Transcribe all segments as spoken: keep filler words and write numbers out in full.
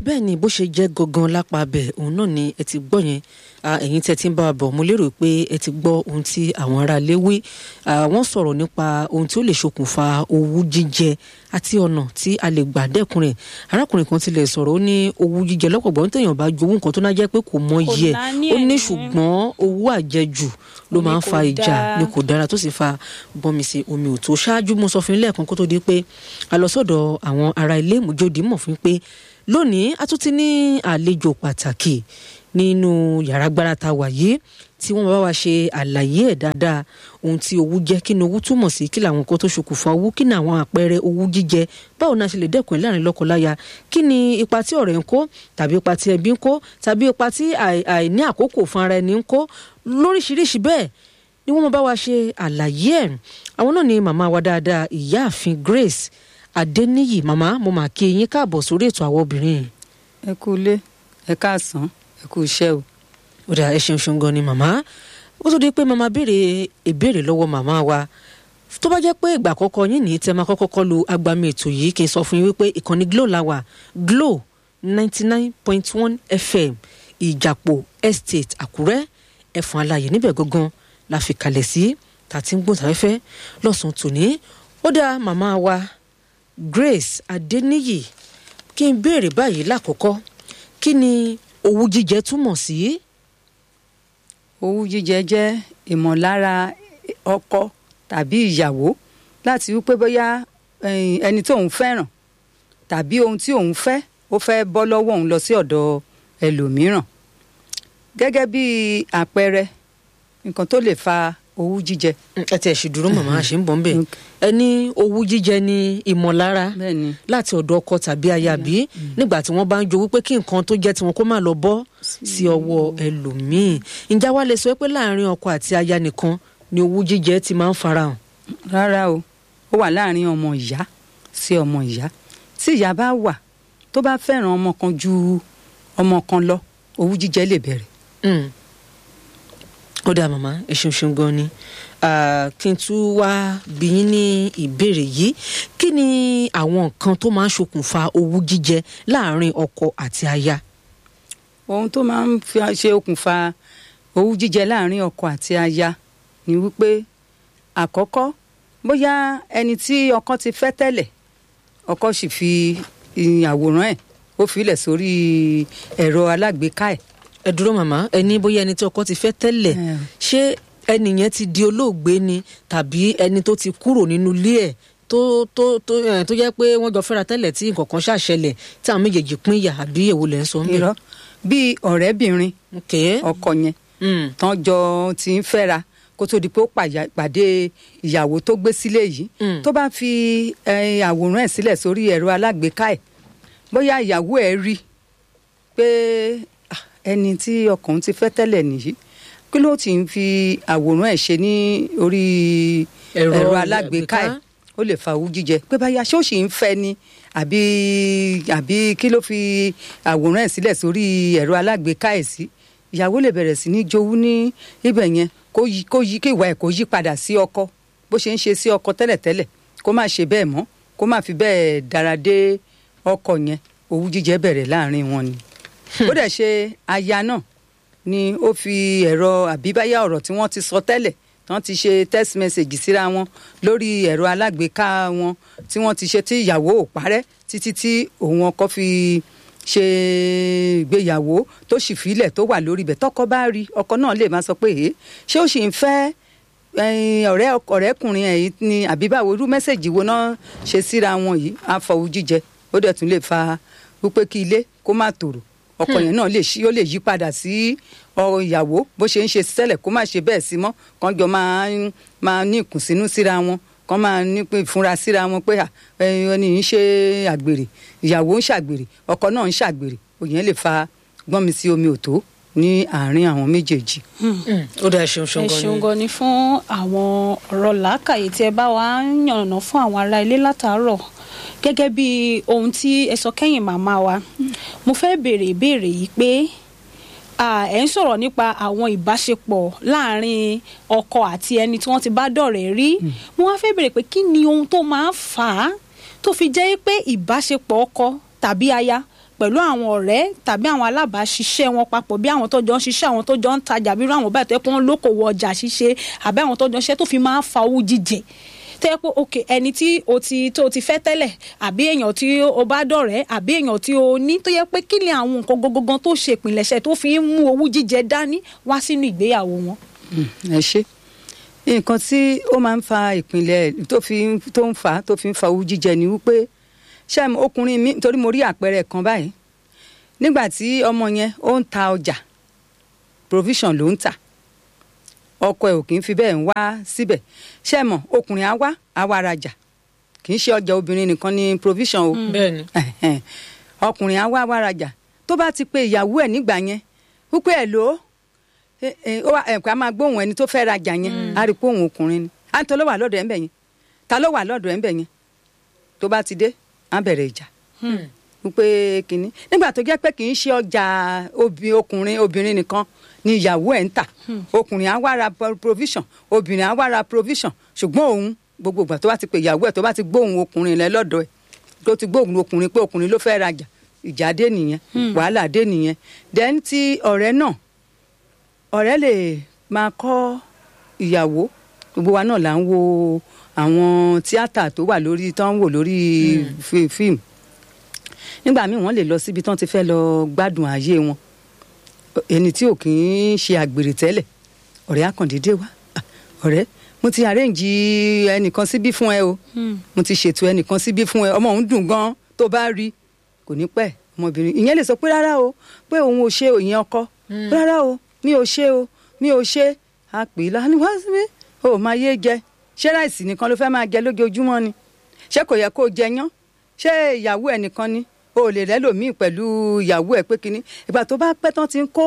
bẹ́ẹ̀ ni bó ṣe jẹ́ gangan lápá bẹ̀ òun náà ni ẹ ti gbọ́ yẹn ẹ̀yin tẹ́ ti ń bá wa bọ̀ mo lérò pé ẹ ti gbọ́ ohun tí àwọn ará ilé wí wọ́n sọ̀rọ̀ nípa ohun tí ó lè ṣokùnfà owú jíjẹ àti ọ̀nà tí a lè gbà dẹ́kun rẹ̀ arákùnrin kan tilẹ̀ sọ̀rọ̀ ó ní owú jíjẹ lọ́pọ̀gbọ́n téèyàn bá jowú nǹkan tó náà jẹ́ pé kò mọ iye ẹ̀ ó ní ṣùgbọ́n owú àjẹjù ló máa ń fa ìjà ni kò dára tó sì fa gbọ́nmi sí omi ò tó ṣáájú mo sọ fún ilé ẹ̀kan kó tó di pé a lọ sọ́dọ̀ àwọn ará ilé ìmújódì mọ̀ fún pé lónìí a tún ti ní àlejò pàtàkì nínú yàrá gbára ta wà yìí tí wọ́n bá wa ṣe àlàyé ẹ̀ dáadáa ohun tí owú jẹ́ kí ni owú túmọ̀ sí kí làwọn nǹkan tó ṣokùnfà owú kí ni àwọn àpẹẹrẹ owú jíjẹ báwo ni a ṣe lè dẹ́kun ẹ̀ láàrin lọ́kọláya kí ni ipa tí ọ̀rẹ́ ń kó tàbí ipa tí ẹbí ń kó tàbí ipa tí àìní àkókò fún ara ẹni ń kó lóríṣiríṣi bẹ́ẹ̀ ni wọ́n bá wa ṣe àlàyé ẹ̀ àwọn náà ni màmá wa dáadáa ìyáàfin Grace Adéníyì màmá mo máa kí yín káàbọ̀ sórí ètò àwọn obìnrin. ẹ kú ilé ẹ káàsán ẹ kú iṣẹ́ o. ó dà ẹ ṣeun ṣeun gan ni màmá ó tó di pé màmá béèrè ìbéèrè lọ́wọ́ màmá wa tó bá jẹ́ pé ìgbà àkọ́kọ́ yín ní tẹ́ máa kọ́kọ́ kọ́ lu agbami ètò yìí kí n sọ fún yín wípé ìkànnì Glo la wà Glo ninety nine point one F M Ìjàpọ̀ Estate Àkúrẹ́ ẹ̀fọn aláyè níbẹ̀ gangan la fi kalẹ̀ sí tàti ń gbòǹtàfẹ́fẹ́ lọ́sàn-án tòní ó dà màmá wa Grace Adéníyì kí n béèrè báyìí lákọ̀ọ́kọ́ kí ni owú jíjẹ túmọ̀ sí? owú jíjẹ jẹ́ ìmọ̀lára ọkọ tàbí ìyàwó láti wípé bóyá ẹni tí òun fẹ́ràn tàbí ohun tí òun fẹ́ ó fẹ́ bọ́ lọ́wọ́ òun lọ sí ọ̀dọ̀ ẹlòmíràn gẹ́gẹ́ bí àpẹẹrẹ nǹkan tó lè fa owú jíjẹ. ẹ ti ẹ̀ ṣì dúró màmá ṣe ń bọ̀ ń bẹ̀ ẹ ní owú jíjẹ ní ìmọ̀lára láti ọ̀dọ̀ ọkọ tàbí aya bí nígbà tí wọ́n bá ń jowú pé kí nǹkan tó jẹ́ tiwọn kó má lọ bọ́ sí ọwọ́ ẹlòmíì ǹjẹ́ wàá lè sọ pé láàrin ọkọ àti aya nìkan ni owú jíjẹ ti máa ń farahàn. rárá o ó wà láàrin ọmọ ìyá sí ọmọ ìyá tí ìyá bá wà tó bá fẹ́ràn ọmọ kan ju ọmọ kan lọ owú jíjẹ lè bẹ̀rẹ̀. ó dáa màmá ẹ ṣeun ṣeun gan ni kí n tún wá bí yín ní ìbéèrè yìí kí ni àwọn nǹkan tó máa ń ṣokùnfà owú jíjẹ láàrin ọkọ àti aya. ohun tó máa ń ṣe okùnfà owú jíjẹ láàrin ọkọ àti aya ni wípé àkọ́kọ́ bóyá ẹni tí ọkọ ti fẹ́ tẹ́lẹ̀ ọkọ sì fi àwòrán ẹ̀ ó filẹ̀ sórí ẹ̀rọ alágbèéká ẹ̀. ẹ dúró màmá ẹni bóyá ẹni tí ọkọ ti fẹ́ tẹ́lẹ̀ ṣé ẹni yẹn ti di olóògbé ni tàbí ẹni tó ti kúrò nínú ilé ẹ̀ tó tó tó ẹ tó jẹ́ pé wọ́n jọ fẹ́ra tẹ́lẹ̀ tí nǹkan kan ṣàṣẹlẹ̀ tí àwọn méjèèjì pín ìyà àbí èwo lẹ ń sọ ń bẹ. irọ́ bíi ọ̀rẹ́bìnrin ọkọ yẹn tán jọ ti ń fẹ́ra kó tó di pé ó pàdé ìyàwó tó gbé sílé yìí tó bá fi àwòrán ẹ̀ sílẹ̀ sórí ẹ̀rọ alágbèéká ẹ̀ bóyá ìyàwó ẹ̀ rí pé ẹni tí ọkùnrin ti fẹ́ tẹ́lẹ̀ nìyí kí ló ti ń fi àwòrán ẹ̀ ṣe ní orí ẹ̀rọ alágbèéká ẹ̀ ó lè fa owú jíjẹ pé báyà ṣé ó sì ń fẹ́ ni àbí àbí kí ló fi àwòrán ẹ̀ sílẹ̀ sórí ẹ̀rọ alágbèéká ẹ̀ sí ìyàwó lè bẹ̀rẹ̀ sí ní jowú ní ibẹ̀ yẹn kó yí kó yí kí ìwà ẹ̀ kó yí padà sí ọkọ bó ṣe ń ṣe sí ọkọ tẹ́lẹ̀tẹ́lẹ̀ kó má ṣe bẹ́ẹ̀ mọ́ kó má fi bẹ́ẹ̀ dára dé ọkọ yẹn owú jíjẹ bẹ̀rẹ̀ láàrin wọn ni. ó dẹ̀ ṣe aya náà ni ó fi ẹ̀rọ àbíbáyá ọ̀rọ̀ tí wọ́n ti sọ tẹ́lẹ̀ tí wọ́n ti ṣe text message síra wọn lórí ẹ̀rọ alágbèéká wọn tí wọ́n ti ṣe tí ìyàwó ò parẹ́ títí tí òun ọkọ fi ṣe ìgbéyàwó tó sì filẹ̀ tó wà lórí ibẹ̀ tọkọ bá rí ọkọ náà lè máa sọ pé èé ṣé ó sì ń fẹ́ ọ̀rẹ́ ọ̀rẹ́kùnrin ẹ̀ yìí ni àbí báwo irú mẹ́sẹ̀gì wo náà ṣe síra wọn yìí á fọ owú jíjẹ ó dẹ̀ tún lè fa wípé kí ilé kó má tòrò ọkọ yẹn náà lè ṣí ó lè yí padà sí ìyàwó bó ṣe ń ṣe tẹ́lẹ̀ kó má ṣe bẹ́ẹ̀ sí mọ́ kán jọ máa máa ní ìkùnsínú síra wọn kán máa ní ìfúnra síra wọn pé ẹni ń ṣe àgbèrè ìyàwó ń ṣàgbèrè ọkọ náà ń ṣàgbèrè òyìn lè fa gbọ́n mi sí omi òtó ní àárín àwọn méjèèjì. ó dá ẹṣin ṣun gan ni. ẹṣin gan ni fún àwọn ọ̀rọ̀ làákàyè tí ẹ bá wa ń yànnàná fún àwọn ará ilé látàárọ̀ gẹ́gẹ́ bí ohun tí ẹ sọ kẹ́yìn màmá wa mo fẹ́ béèrè ìbéèrè yìí pé ẹ ń sọ̀rọ̀ nípa àwọn ìbáṣepọ̀ láàrin ọkọ àti ẹni tí wọ́n ti bá dọ̀rẹ́ rí mo wá fẹ́ béèrè pé kí ni ohun tó máa ń fà á tó fi jẹ́ pé ìbáṣepọ̀ ọkọ tàbí aya pẹ̀lú àwọn ọ̀rẹ́ tàbí àwọn alábàáṣiṣẹ́ wọn papọ̀ bí àwọn tó jọ ń ṣiṣẹ́ àwọn tó jọ ń tajà bí irú àwọn báyìí tó yẹ kó ń lókòwò ọjà ṣíṣe àbí àwọn tó jọ ń ṣiṣẹ́ tó fi máa ń fa owó jíjẹ tẹ́ pé ok ẹni tí o ti tó o ti fẹ́ tẹ́lẹ̀ àbí èèyàn tí o bá dọ̀rẹ́ àbí èèyàn tí o ní tó yẹ pé kí ni àwọn nǹkan gangan tó ṣe ìpìlẹ̀ṣẹ̀ tó fi ń mú owó jíjẹ dání wá sínú ìgbéyàwó wọn. ẹ ṣe nǹkan tí ó máa ń fa ìpìlẹ̀ tó fi tó ń fa tó fi ń fa owó jíjẹ ni wípé ṣé ọkùnrin mi nítorí mo rí àpẹẹrẹ kan báyìí nígbà tí ọmọ yẹn ó ń ta ọjà provision ló ń tà ọkọ ẹ̀ ò kì í fi bẹ́ẹ̀ ń wá síbẹ̀ ṣé mọ̀ ọkùnrin á wá á wá rajà kì í ṣe ọjà obìnrin nìkan ni provision o bẹ́ẹ̀ni ọkùnrin á wá wá rajà tó bá ti pe ìyàwó ẹ̀ nígbà yẹn wípé ẹ̀ ló ẹ̀ka máa gbóhùn ẹni tó fẹ́ rajà yẹn á rí pé òun ọkùnrin ni à ń tọ́ ló wà lọ́dọ̀ ẹ̀ ń bẹ̀ yẹn ta ló wà lọ́dọ̀ ẹ̀ ń bẹ̀ yẹn tó bá ti dé á bẹ̀rẹ̀ ìjà wípé kínní nígbà tó jẹ́ pé kì í ṣe ọjà ọkùnrin obìnrin nìkan ni ìyàwó ẹ̀ ń tà ọkùnrin á wá ra provision obìnrin á wá ra provision ṣùgbọ́n òun gbogbo ìgbà tó bá ti pè ìyàwó ẹ̀ tó bá ti gbóhùn ọkùnrin lẹ lọ́dọ̀ ẹ̀ tó ti gbóhùn ọkùnrin pé ọkùnrin ló fẹ́ rajà ìjà dé nìyẹn wàhálà dé nìyẹn then ti ọ̀rẹ́ náà ọ̀rẹ́ lè máa kọ́ ìyàwó gbogbo wa náà là ń wo àwọn tíátà tó wà lórí tó ń wò lórí fíìmù nígbà míì wọ́n lè lọ síbi tán ti fẹ́ lọ gbádùn ayé wọn ẹni tí ò kì í ṣe àgbèrè tẹ́lẹ̀ ọ̀rẹ́ àkàndédé wa ọ̀rẹ́ mo ti arrange ẹnìkan síbí fún ẹ o mo ti ṣètò ẹnìkan síbí fún ẹ ọmọ òun dùn gan tó bá rí kò ní pẹ́ ọmọbìnrin ìyẹn lè sọ pé rárá o pé òun ò ṣe ìyẹn ọkọ rárá o mi ò ṣe o mi ò ṣe a pè é lánàá wá sí mi ò máa yé jẹ ṣé ráìsì nìkan ló fẹ́ máa jẹ lójoojúmọ́ ni ṣé kò yẹ kó o jẹyán ṣé ìyàwó ẹ nìkan ni o lè rẹ́lòmíì pẹ̀lú ìyàwó ẹ pé kínní ìgbà tó bá pẹ́ tán ti ń kó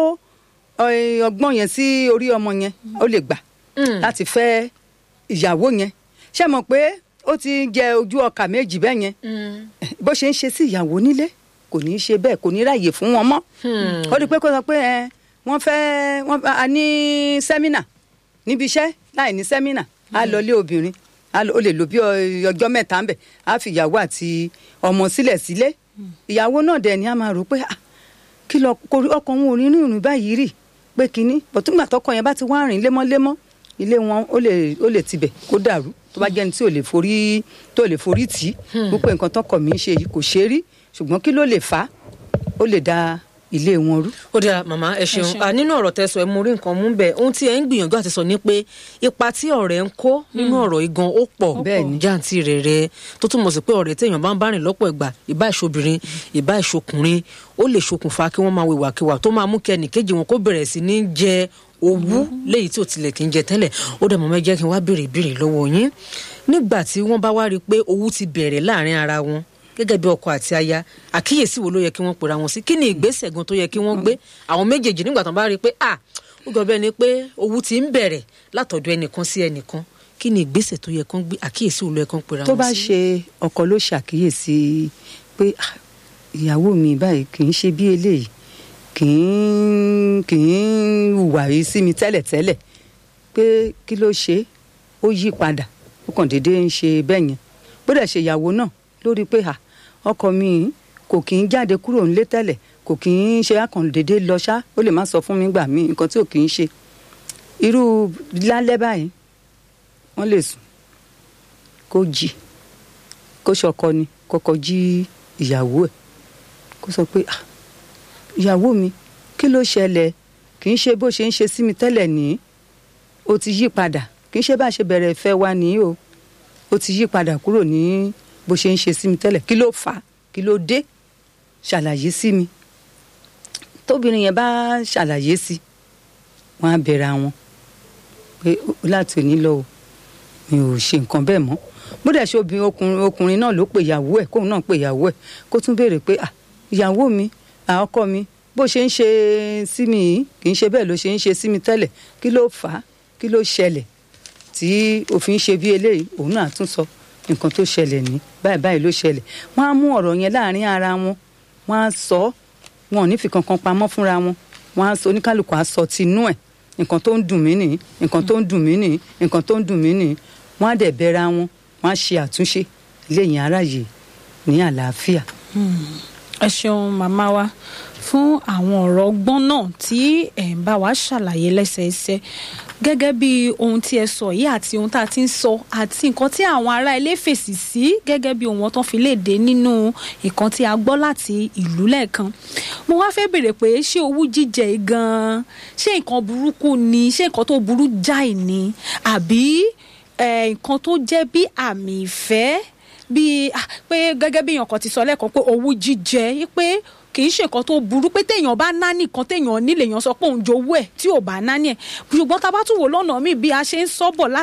ọgbọ́n yẹn sí orí ọmọ yẹn ó lè gbà láti fẹ́ ìyàwó yẹn ṣé mọ̀ pé ó ti jẹ ojú ọkà méjì bẹ́ẹ̀ yẹn bó ṣe ń ṣe sí ìyàwó nílé kò ní í ṣe bẹ́ẹ̀ kò ní ráàyè fún wọn mọ́ ó di pé kó sọ pé ẹ wọ́n fẹ́ wọ́n a ní sẹ́mínà níbi iṣẹ́ láì ní sẹ́mínà á lọ lé obìnrin ó lè lò bí ọjọ́ mẹ́ta ń bẹ̀ á fi ìyàwó àti ọmọ sílẹ̀ sílé ìyàwó náà dẹ̀ ni a máa rò pé kí lọ ọkọ wọn ò ní rìn báyìí rì pé kínní bọ̀túngbà tọkọ yẹn bá ti wá rìn lemọ́lemọ́ ilé wọn ó lè ó lè tibẹ̀ kó dàrú tó bá jẹ́ni tí ò lè forí tó lè forí tì í wípé nǹkan tọkọ mi ń ṣe yìí kò ṣe rí ṣùgbọ́n kí ló lè fà á ó lè da ilé wọn rú. ó dáa màmá ẹ ṣeun nínú ọ̀rọ̀ tẹ́ sọ ẹ mú rí nǹkan mú bẹ́ẹ̀ ohun tí ẹ ń gbìyànjú àti sọ ni pé ipa tí ọ̀rẹ́ ń kó nínú ọ̀rọ̀ igan ó pọ̀ jáǹtì rẹ̀ rẹ̀ tó túmọ̀ sí pé ọ̀rẹ́ téèyàn bá ń bá rìn lọ́pọ̀ ìgbà ìbá ìṣobìnrin ìbá ìṣokùnrin ó lè ṣokùnfà kí wọ́n máa wo ìwàkiwà tó máa mú kí ẹnìkejì wọn kó bẹ̀rẹ̀ sí ní jẹ owú léyìí tí ò tilẹ̀ kí ń jẹ tẹ́lẹ̀ ó dẹ̀ mọ́ mẹ́ jẹ́ kí n wá béèrè ìbéèrè lọ́wọ́ yín nígbà tí wọ́n bá wá rí i pé owú ti bẹ̀rẹ̀ láàrin ara wọn gẹ́gẹ́ bí ọkọ àti aya àkíyèsí wo ló yẹ kí wọ́n pera wọn sí kí ni ìgbésẹ̀ gan tó yẹ kí wọ́n gbé àwọn méjèèjì nígbà tó bá rí i pé ah ó gbọ́ bẹ́ẹ̀ ni pé owú ti ń bẹ̀rẹ̀ látọ̀dọ̀ ẹnìkan sí ẹnìkan kí ni ìgbésẹ̀ tó yẹ kán gbé àkíyèsí wo ló yẹ kán pera wọn sí. tó bá ṣe ọkọ ló ṣàkíyèsí pé ìyàwó mi báyìí kì í ṣe bí eléyìí kì í kì í hùwà yìí sí mi tẹ́lẹ̀tẹ́lẹ̀ pé kí ló ṣe ó yí padà ó kàn déédéé ń ṣe bẹ́ẹ̀ yẹn bó dẹ̀ ṣe ìyàwó náà lórí pé ha ọkọ mi kò kì í jáde kúrò nílé tẹ́lẹ̀ kò kì í ṣe àkàndédé lọ ṣá ó lè má sọ fún mi gbà mí nǹkan tí ò kì í ṣe irú lálẹ́ báyìí wọ́n lè sùn kó jí kó ṣọkọ ni kọ́kọ́ jí ìyàwó ẹ̀ kó sọ pé ah ìyàwó mi kí ló ṣẹlẹ̀ kì í ṣe bó ṣe ń ṣe sí mi tẹ́lẹ̀ ní ó ti yí padà kì í ṣe bá ṣe bẹ̀rẹ̀ ìfẹ́ wa ní o ó ti yí padà kúrò ní bó ṣe ń ṣe sí mi tẹ́lẹ̀ kí ló fà á kí ló dé ṣàlàyé sí mi tóbìnrin yẹn bá ṣàlàyé sí wọn á bẹ̀rẹ̀ àwọn pé láti òní lọ o mi ò ṣe nǹkan bẹ́ẹ̀ mọ́ bó dẹ̀ ṣe obìnrin ọkùnrin ọkùnrin náà ló pe ìyàwó ẹ̀ kóun náà pe ìyàwó ẹ̀ kó tún béèrè pé ah ìyàwó mi ọkọ mi bó ṣe ń ṣe sí mi yìí kì í ṣe bẹ́ẹ̀ ló ṣe ń ṣe sí mi tẹ́lẹ̀ kí ló fà á kí ló ṣẹlẹ̀ tí òfin ṣe bí eléyìí òun náà tún sọ nǹkan tó ṣẹlẹ̀ ní báyìí báyìí ló ṣẹlẹ̀ wọ́n á mú ọ̀rọ̀ yẹn láàrin ara wọn wọ́n á sọ wọn ò ní fi kankan pamọ́ fúnra wọn wọ́n á sọ oníkálukú á sọ tinú ẹ̀ nǹkan tó ń dùn mí nìyí nǹkan tó ń dùn mí nìyí nǹkan tó ń dùn mí nìyí wọ́n á dẹ̀ bẹ̀ra wọn wọ́n á ṣe àtúnṣe lẹ́yìn aráyè ní àlàáfíà ẹ ṣeun màmá wa fún àwọn ọ̀rọ̀ ọgbọ́n náà tí ẹ̀ ń bá wa ṣàlàyé lẹ́sẹẹsẹ gẹ́gẹ́ bí ohun tí ẹ sọ yìí àti ohun tá a ti ń sọ àti nǹkan tí àwọn ará ilé fèsì sí gẹ́gẹ́ bí ohun tó fi léde nínú nǹkan tí a gbọ́ láti ìlú lẹ́ẹ̀kan. mo wá fẹ́ bèrè pé ṣé owú jíjẹ gan-an ṣé nǹkan burúkú ni ṣé nǹkan tó burú jáì ni àbí nǹkan tó jẹ́ bí àmì ìfẹ́ bíi pé gẹ́gẹ́ bí èèyàn kan ti sọ lẹ́ẹ̀kan pé owú jíjẹ pé kì í ṣe nǹkan tó burú pé téèyàn bá ná nìkan téèyàn nílé èèyàn sọ pé òun jowó ẹ̀ tí ò bá ná ní ẹ̀ ṣùgbọ́n tá a bá tún wò lọ́nà míì bí a ṣe ń sọ́bọ̀ láti